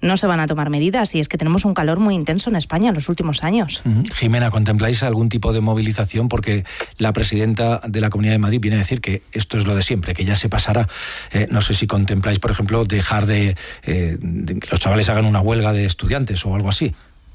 no se van a tomar medidas, y es que tenemos un calor muy intenso en España en los últimos años. Jimena, ¿contempláis algún tipo de movilización? Porque la presidenta de la Comunidad de Madrid viene a decir que esto es lo de siempre, que ya se pasará. No sé si contempláis, por ejemplo, dejar de que los chavales hagan una huelga de estudiantes o algo así.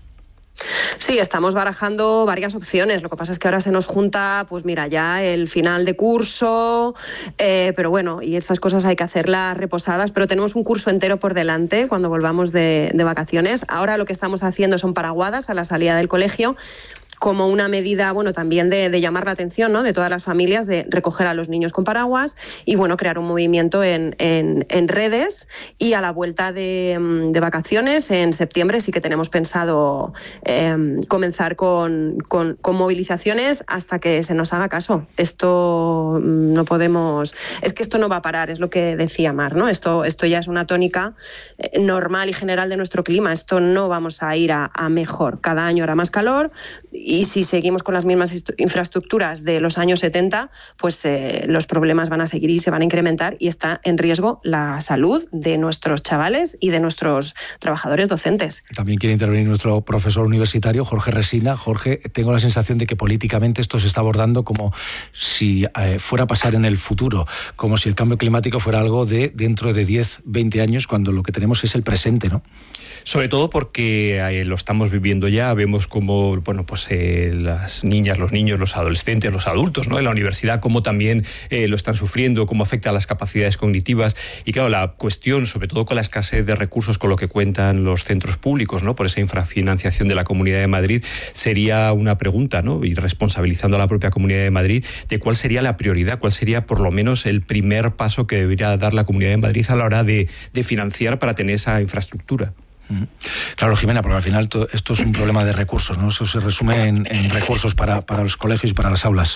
Sí, estamos barajando varias opciones. Lo que pasa es que ahora se nos junta, pues mira, ya el final de curso, pero bueno, y estas cosas hay que hacerlas reposadas, pero tenemos un curso entero por delante cuando volvamos de vacaciones. Ahora lo que estamos haciendo son paraguadas a la salida del colegio, como una medida, bueno, también de llamar la atención, ¿no?, de todas las familias, de recoger a los niños con paraguas y, bueno, crear un movimiento en redes. Y a la vuelta de vacaciones, en septiembre, sí que tenemos pensado comenzar con movilizaciones hasta que se nos haga caso. Esto no podemos... Es que esto no va a parar, es lo que decía Mar, ¿no? Esto ya es una tónica normal y general de nuestro clima. Esto no vamos a ir a mejor. Cada año hará más calor, y si seguimos con las mismas infraestructuras de los años 70, pues los problemas van a seguir y se van a incrementar, y está en riesgo la salud de nuestros chavales y de nuestros trabajadores docentes. También quiere intervenir nuestro profesor universitario, Jorge Resina. Jorge, tengo la sensación de que políticamente esto se está abordando como si fuera a pasar en el futuro, como si el cambio climático fuera algo de dentro de 10, 20 años, cuando lo que tenemos es el presente, ¿no? Sobre todo porque lo estamos viviendo ya, vemos como, bueno, pues las niñas, los niños, los adolescentes, los adultos, ¿no?, en la universidad, cómo también lo están sufriendo, cómo afecta a las capacidades cognitivas. Y claro, la cuestión, sobre todo con la escasez de recursos con lo que cuentan los centros públicos, ¿no?, por esa infrafinanciación de la Comunidad de Madrid, sería una pregunta, ¿no?, y responsabilizando a la propia Comunidad de Madrid, de cuál sería la prioridad, cuál sería por lo menos el primer paso que debería dar la Comunidad de Madrid a la hora de financiar para tener esa infraestructura. Claro, Jimena, porque al final esto es un problema de recursos, ¿no? Eso se resume en recursos para los colegios y para las aulas.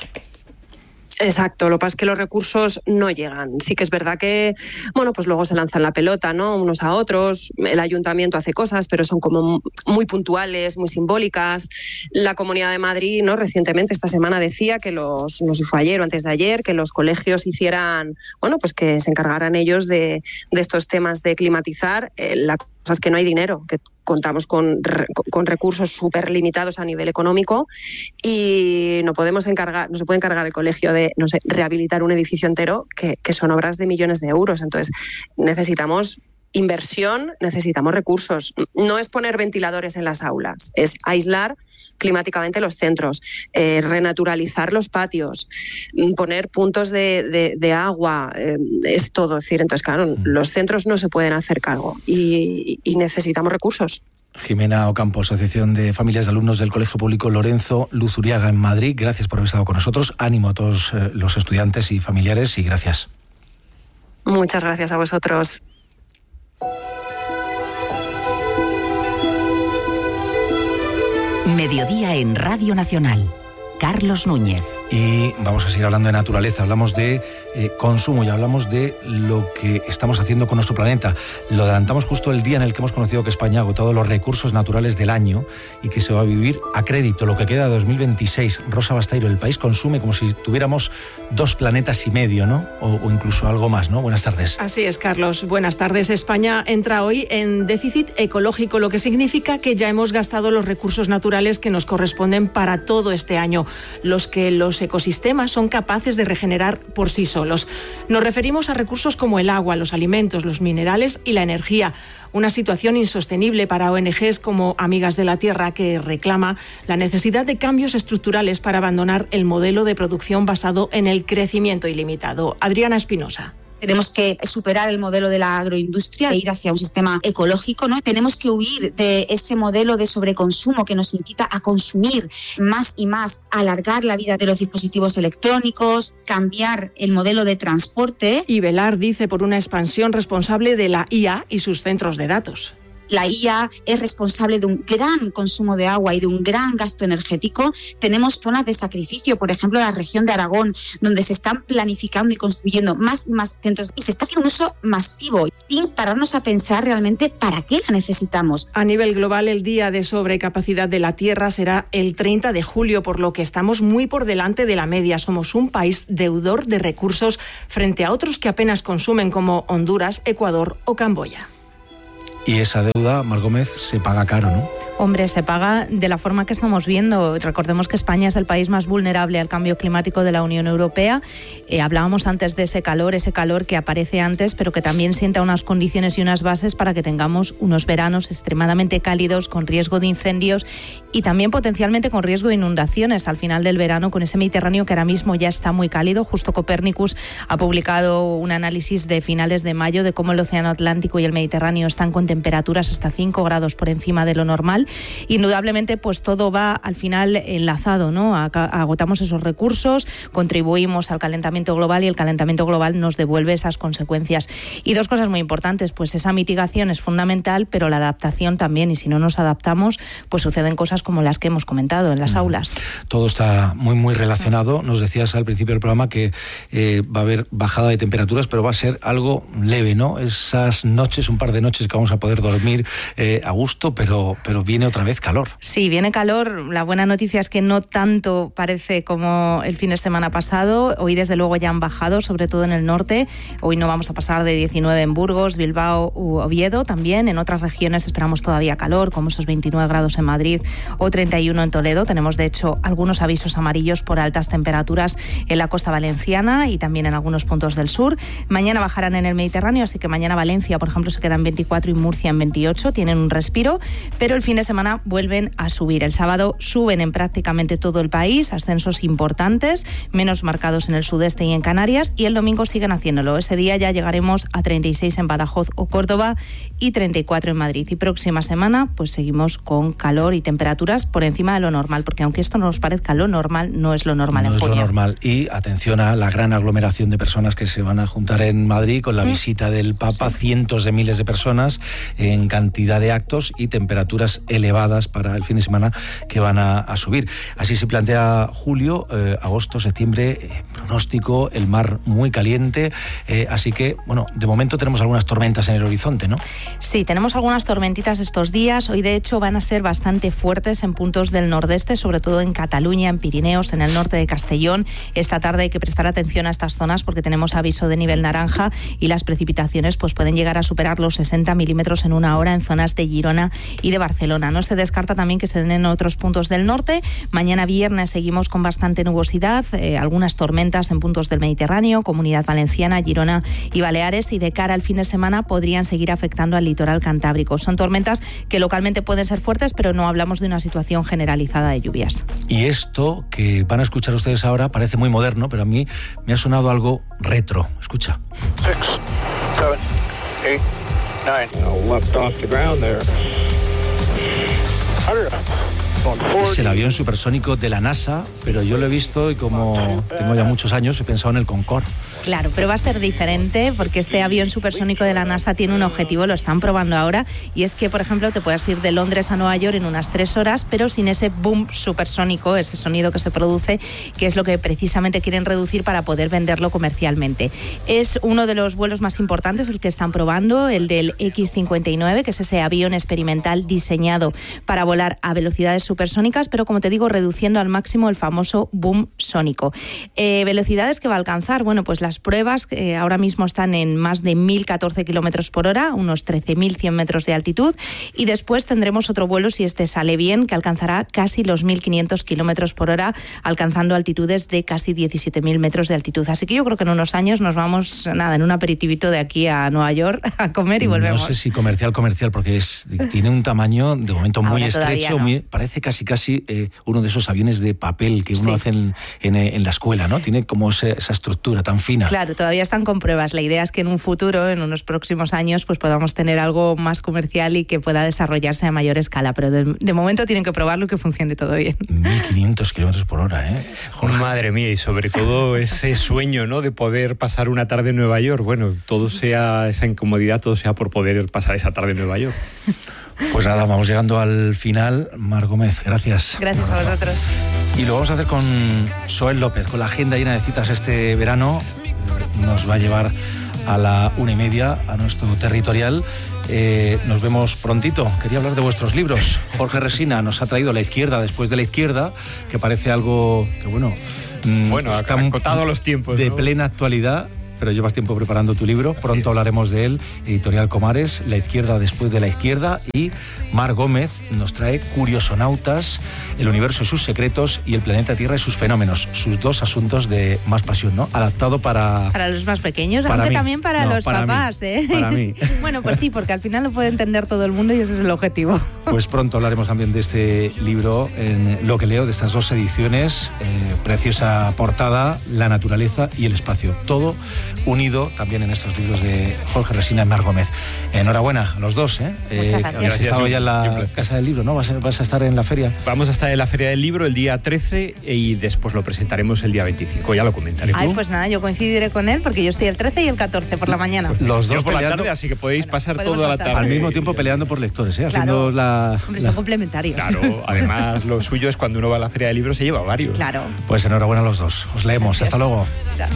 Exacto, lo que pasa es que los recursos no llegan. Sí que es verdad que, bueno, pues luego se lanzan la pelota, ¿no?, unos a otros. El ayuntamiento hace cosas, pero son como muy puntuales, muy simbólicas. La Comunidad de Madrid, ¿no?, recientemente, esta semana, decía que no sé si fue ayer o antes de ayer, que los colegios hicieran, bueno, pues que se encargaran ellos de estos temas de climatizar. La cosa es que no hay dinero, que contamos con recursos súper limitados a nivel económico, y no se puede encargar el colegio de, no sé, rehabilitar un edificio entero, que son obras de millones de euros. Entonces necesitamos inversión, necesitamos recursos. No es poner ventiladores en las aulas, es aislar climáticamente los centros, renaturalizar los patios, poner puntos de agua, es todo. Es decir, entonces, claro, los centros no se pueden hacer cargo y necesitamos recursos. Jimena Ocampo, Asociación de Familias de Alumnos del Colegio Público Lorenzo Luzuriaga en Madrid, gracias por haber estado con nosotros. Ánimo a todos los estudiantes y familiares, y gracias. Muchas gracias a vosotros. Mediodía en Radio Nacional. Carlos Núñez. Y vamos a seguir hablando de naturaleza, hablamos de consumo y hablamos de lo que estamos haciendo con nuestro planeta. Lo adelantamos justo el día en el que hemos conocido que España ha agotado los recursos naturales del año y que se va a vivir a crédito lo que queda de 2026. Rosa Basteiro, el país consume como si tuviéramos 2 planetas y medio, ¿no? O incluso algo más, ¿no? Buenas tardes. Así es, Carlos. Buenas tardes. España entra hoy en déficit ecológico, lo que significa que ya hemos gastado los recursos naturales que nos corresponden para todo este año, los que los ecosistemas son capaces de regenerar por sí solos. Nos referimos a recursos como el agua, los alimentos, los minerales y la energía. Una situación insostenible para ONGs como Amigas de la Tierra, que reclama la necesidad de cambios estructurales para abandonar el modelo de producción basado en el crecimiento ilimitado. Adriana Espinosa. Tenemos que superar el modelo de la agroindustria e ir hacia un sistema ecológico, ¿no? Tenemos que huir de ese modelo de sobreconsumo que nos incita a consumir más y más, alargar la vida de los dispositivos electrónicos, cambiar el modelo de transporte. Y velar, dice, por una expansión responsable de la IA y sus centros de datos. La IA es responsable de un gran consumo de agua y de un gran gasto energético. Tenemos zonas de sacrificio, por ejemplo, en la región de Aragón, donde se están planificando y construyendo más y más centros y se está haciendo un uso masivo, sin pararnos a pensar realmente para qué la necesitamos. A nivel global, el día de sobrecapacidad de la Tierra será el 30 de julio, por lo que estamos muy por delante de la media. Somos un país deudor de recursos frente a otros que apenas consumen, como Honduras, Ecuador o Camboya. Y esa deuda, Mar Gómez, se paga caro, ¿no? Hombre, se paga de la forma que estamos viendo. Recordemos que España es el país más vulnerable al cambio climático de la Unión Europea. Hablábamos antes de ese calor que aparece antes, pero que también sienta unas condiciones y unas bases para que tengamos unos veranos extremadamente cálidos, con riesgo de incendios y también potencialmente con riesgo de inundaciones al final del verano, con ese Mediterráneo que ahora mismo ya está muy cálido. Justo Copernicus ha publicado un análisis de finales de mayo de cómo el Océano Atlántico y el Mediterráneo están con temperaturas hasta 5 grados por encima de lo normal. Indudablemente, pues todo va al final enlazado, ¿no? Agotamos esos recursos, contribuimos al calentamiento global y el calentamiento global nos devuelve esas consecuencias. Y dos cosas muy importantes, pues esa mitigación es fundamental, pero la adaptación también, y si no nos adaptamos, pues suceden cosas como las que hemos comentado en las aulas. Todo está muy relacionado. Nos decías al principio del programa que va a haber bajada de temperaturas, pero va a ser algo leve, ¿no? Esas noches, un par de noches que vamos a poder dormir a gusto, pero viene otra vez calor. Sí, viene calor. La buena noticia es que no tanto parece como el fin de semana pasado. Hoy desde luego ya han bajado, sobre todo en el norte. Hoy no vamos a pasar de 19 en Burgos, Bilbao u Oviedo. También en otras regiones esperamos todavía calor, como esos 29 grados en Madrid o 31 en Toledo. Tenemos de hecho algunos avisos amarillos por altas temperaturas en la costa valenciana y también en algunos puntos del sur. Mañana bajarán en el Mediterráneo, así que mañana Valencia, por ejemplo, se queda en 24 y Murcia en 28. Tienen un respiro, pero el fin de semana vuelven a subir. El sábado suben en prácticamente todo el país, ascensos importantes, menos marcados en el sudeste y en Canarias, y el domingo siguen haciéndolo. Ese día ya llegaremos a 36 en Badajoz o Córdoba y 34 en Madrid. Y próxima semana pues seguimos con calor y temperaturas por encima de lo normal, porque aunque esto no nos parezca lo normal, no es lo normal en junio. No es lo normal. Y atención a la gran aglomeración de personas que se van a juntar en Madrid con la visita del Papa, cientos de miles de personas en cantidad de actos y temperaturas elevadas para el fin de semana que van a subir. Así se plantea julio, agosto, septiembre, pronóstico, el mar muy caliente, así que, bueno, de momento tenemos algunas tormentas en el horizonte, ¿no? Sí, tenemos algunas tormentitas estos días. Hoy, de hecho, van a ser bastante fuertes en puntos del nordeste, sobre todo en Cataluña, en Pirineos, en el norte de Castellón. Esta tarde hay que prestar atención a estas zonas porque tenemos aviso de nivel naranja y las precipitaciones pues pueden llegar a superar los 60 milímetros en una hora en zonas de Girona y de Barcelona. No se descarta también que se den en otros puntos del norte. Mañana viernes seguimos con bastante nubosidad, algunas tormentas en puntos del Mediterráneo, Comunidad Valenciana, Girona y Baleares, y de cara al fin de semana podrían seguir afectando al litoral cantábrico. Son tormentas que localmente pueden ser fuertes, pero no hablamos de una situación generalizada de lluvias. Y esto que van a escuchar ustedes ahora parece muy moderno, pero a mí me ha sonado algo retro. Escucha. 6, 7, 8, 9. Left off the ground there. Es el avión supersónico de la NASA, pero yo lo he visto y como tengo ya muchos años he pensado en el Concorde. Claro, pero va a ser diferente porque este avión supersónico de la NASA tiene un objetivo, lo están probando ahora, y es que, por ejemplo, te puedes ir de Londres a Nueva York en unas 3 horas, pero sin ese boom supersónico, ese sonido que se produce, que es lo que precisamente quieren reducir para poder venderlo comercialmente. Es uno de los vuelos más importantes el que están probando, el del X-59, que es ese avión experimental diseñado para volar a velocidades supersónicas, pero como te digo, reduciendo al máximo el famoso boom sónico. ¿Velocidades que va a alcanzar? Bueno, pues las pruebas ahora mismo están en más de 1.014 kilómetros por hora, unos 13.100 metros de altitud, y después tendremos otro vuelo, si este sale bien, que alcanzará casi los 1.500 kilómetros por hora, alcanzando altitudes de casi 17.000 metros de altitud. Así que yo creo que en unos años nos vamos, en un aperitivito de aquí a Nueva York a comer y volvemos. No sé si comercial, porque tiene un tamaño de momento muy estrecho, no. Parece casi uno de esos aviones de papel que uno hace en la escuela, ¿no? Tiene como esa estructura tan fina. Claro, todavía están con pruebas. La idea es que en un futuro, en unos próximos años, pues podamos tener algo más comercial y que pueda desarrollarse a mayor escala. Pero de momento tienen que probarlo y que funcione todo bien. 1.500 kilómetros por hora, ¿eh? Jorge. Madre mía, y sobre todo ese sueño, ¿no?, de poder pasar una tarde en Nueva York. Bueno, todo sea esa incomodidad, todo sea por poder pasar esa tarde en Nueva York. Pues nada, vamos llegando al final. Mar Gómez, gracias. Gracias a vosotros. Y lo vamos a hacer con Soel López, con la agenda llena de citas este verano. Nos va a llevar a la 1:30 a nuestro territorial. Nos vemos prontito. Quería hablar de vuestros libros. Jorge Resina nos ha traído La izquierda después de la izquierda, que parece algo que, está acotado a los tiempos, de ¿no? plena actualidad. pero llevas tiempo preparando tu libro. Pronto hablaremos de él. Editorial Comares, La izquierda después de la izquierda. Y Mar Gómez nos trae Curiosonautas, el universo y sus secretos, y el planeta Tierra y sus fenómenos. Sus dos asuntos de más pasión, ¿no? Adaptado para los más pequeños, para aunque mí. también para los para papás, mí. ¿eh? Para mí. Bueno, pues sí, porque al final lo puede entender todo el mundo y ese es el objetivo. Pues pronto hablaremos también de este libro en Lo que leo, de estas dos ediciones. Preciosa portada, la naturaleza y el espacio. Todo unido también en estos libros de Jorge Resina y Mar Gómez. Enhorabuena a los dos, ¿eh? Muchas gracias. Habéis estado ya en la Casa del Libro, ¿no? ¿Vas a estar en la feria? Vamos a estar en la Feria del Libro el día 13 y después lo presentaremos el día 25. Ya lo comentaré. Ay, pues nada, yo coincidiré con él porque yo estoy el 13 y el 14 por la mañana. Los dos yo por peleando, la tarde, así que podéis pasar podemos toda la pasar. tarde. al mismo tiempo peleando por lectores, ¿eh? Claro. Haciendo la... Hombre, son complementarios. Claro, además lo suyo es cuando uno va a la Feria del Libro se lleva varios. Claro. Pues enhorabuena a los dos. Os leemos. Gracias. Hasta luego.